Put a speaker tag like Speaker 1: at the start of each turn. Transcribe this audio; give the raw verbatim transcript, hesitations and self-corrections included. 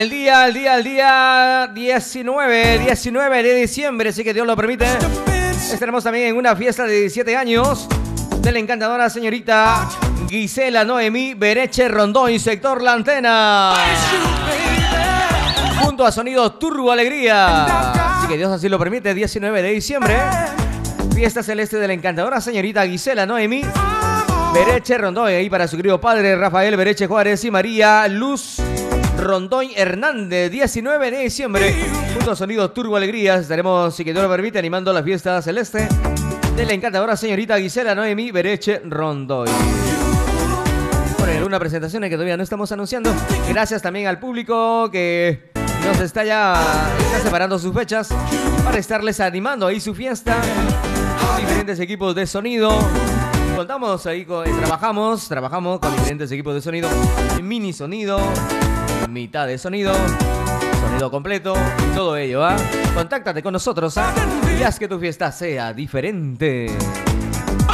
Speaker 1: El día, el día, el día diecinueve, diecinueve de diciembre, si que Dios lo permite. Estaremos también en una fiesta de diecisiete años de la encantadora señorita Gisela Noemí Bereche Rondón, sector La Antena. Junto a Sonido Turbo Alegría. Si que Dios así lo permite, diecinueve de diciembre. Fiesta celeste de la encantadora señorita Gisela Noemí Bereche Rondón. Ahí para su querido padre Rafael Bereche Juárez y María Luz Rondón Hernández, diecinueve de diciembre, junto a Sonido Turbo Alegrías, estaremos, si que Dios lo permite, animando la fiesta celeste de la encantadora señorita Gisela Noemí Bereche Rondón. Bueno, algunas presentaciones que todavía no estamos anunciando. Gracias también al público que nos está ya está separando sus fechas para estarles animando ahí su fiesta. Diferentes equipos de sonido. Contamos ahí, con, trabajamos, trabajamos con diferentes equipos de sonido, mini sonido, mitad de sonido, sonido completo, todo ello, ¿ah? Contáctate con nosotros, ¿ah? Y haz que tu fiesta sea diferente.